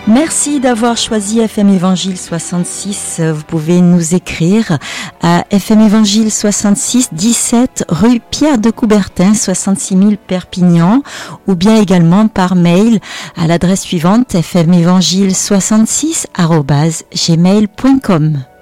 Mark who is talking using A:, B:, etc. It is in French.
A: Merci d'avoir choisi FM Évangile 66. Vous pouvez nous écrire à FM Évangile 66 17 rue Pierre de Coubertin 66 000 Perpignan ou bien également par mail à l'adresse suivante fmévangile66@gmail.com.